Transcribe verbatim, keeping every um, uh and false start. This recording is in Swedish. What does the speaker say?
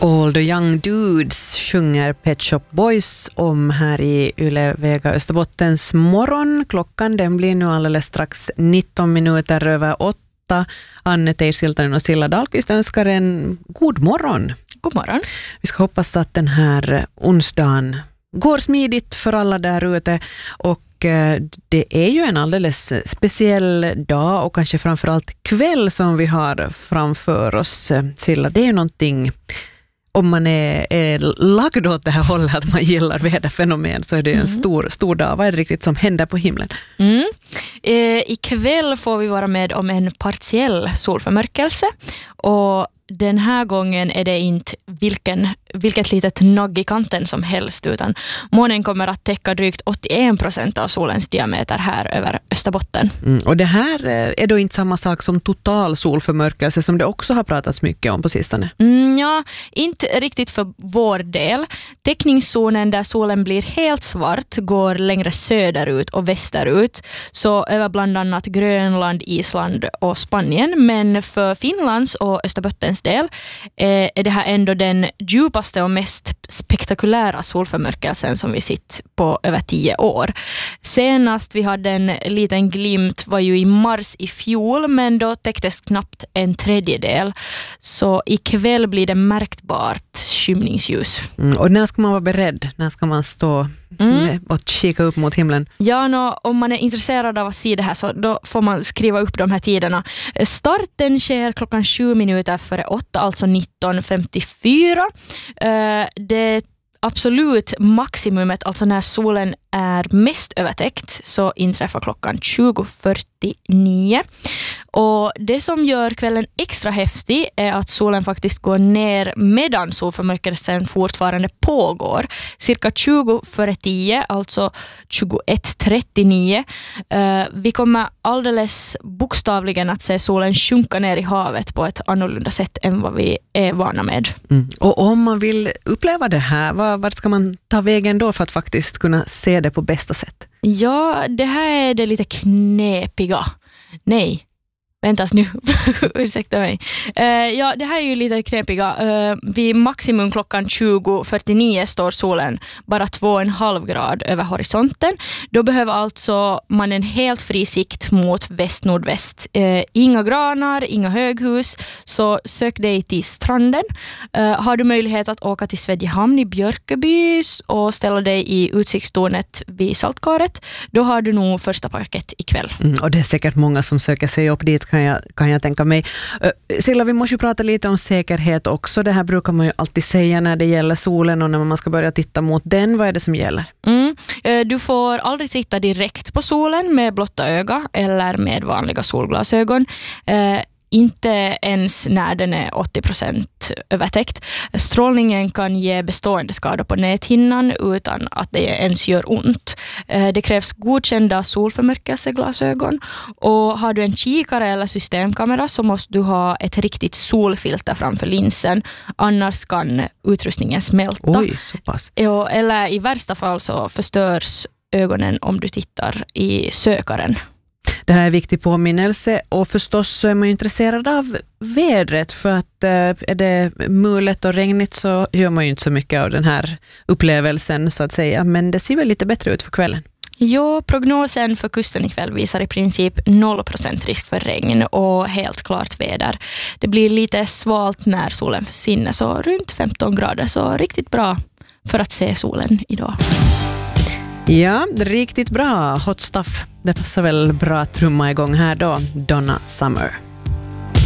All the young dudes sjunger Pet Shop Boys om här i Yle Vega Österbottens morgon. Klockan den blir nu alldeles strax nitton minuter över åtta. Anne Teirsiltanen och Silla Dahlqvist önskar en god morgon. God morgon. Vi ska hoppas att den här onsdagen går smidigt för alla där ute, och det är ju en alldeles speciell dag och kanske framförallt kväll som vi har framför oss. Silla, det är ju någonting, om man är, är lagd åt det här hållet att man gillar väderfenomen, så är det en mm. stor, stor dag. Vad är det riktigt som händer på himlen? Mm. Eh, ikväll får vi vara med om en partiell solförmörkelse, och den här gången är det inte vilken, vilket litet nagg i kanten som helst, utan månen kommer att täcka drygt åttioen procent av solens diameter här över Österbotten. Mm, och det här är då inte samma sak som total solförmörkelse som det också har pratats mycket om på sistone? Mm, ja, inte riktigt för vår del. Täckningszonen där solen blir helt svart går längre söderut och västerut, så över bland annat Grönland, Island och Spanien. Men för Finlands och Österbottens del eh, är det här ändå den djupaste och mest spektakulära solförmörkelsen som vi sett på över tio år. Senast vi hade en liten glimt var ju i mars i fjol, men då täcktes knappt en tredjedel. Så ikväll blir det märkbart skymningsljus. Mm, och när ska man vara beredd? När ska man stå mm. och kika upp mot himlen? Ja, no, om man är intresserad av att se det här, så då får man skriva upp de här tiderna. Starten sker klockan sju minuter före åtta, alltså nitton femtiofyra. Uh, det absolut maximumet, alltså när solen är mest övertäckt, så inträffar klockan tjugo fyrtionio. Och det som gör kvällen extra häftig är att solen faktiskt går ner medan solförmörkelsen fortfarande pågår. Cirka tjugo före tio, alltså tjugoett trettionio. Uh, vi kommer alldeles bokstavligen att se solen sjunka ner i havet på ett annorlunda sätt än vad vi är vana med. Mm. Och om man vill uppleva det här, vad, vad ska man ta vägen då för att faktiskt kunna se det på bästa sätt? Ja, det här är det lite knepiga. Nej. Väntas nu, ursäkta mig. Uh, ja, det här är ju lite knepiga. Uh, vid maximum klockan tjugo fyrtionio står solen bara två och en halv grad över horisonten. Då behöver alltså man en helt fri sikt mot väst-nordväst. Uh, inga granar, inga höghus, så sök dig till stranden. Uh, har du möjlighet att åka till Svedjehamn i Björköby och ställa dig i utsiktstornet vid Saltkaret, då har du nog första parkett ikväll. Mm, och det är säkert många som söker sig upp dit, kan jag, kan jag tänka mig. Uh, Silla, vi måste ju prata lite om säkerhet också. Det här brukar man ju alltid säga när det gäller solen och när man ska börja titta mot den. Vad är det som gäller? Mm. Uh, du får aldrig titta direkt på solen med blotta öga eller med vanliga solglasögon. Uh, Inte ens när den är åttio procent övertäckt. Strålningen kan ge bestående skador på näthinnan utan att det ens gör ont. Det krävs godkända solförmörkelseglasögon, och har du en kikare eller systemkamera så måste du ha ett riktigt solfilter framför linsen, annars kan utrustningen smälta. Oj, så pass. Ja, eller i värsta fall så förstörs ögonen om du tittar i sökaren. Det här är en viktig påminnelse, och förstås så är man ju intresserad av vädret, för att eh, är det mulet och regnigt så gör man ju inte så mycket av den här upplevelsen så att säga, men det ser väl lite bättre ut för kvällen. Ja, prognosen för kusten ikväll visar i princip noll procent risk för regn och helt klart väder. Det blir lite svalt när solen försvinner, så runt femton grader, så riktigt bra för att se solen idag. Ja, riktigt bra. Hot stuff. Det passar väl bra att trumma igång här då. Donna Summer.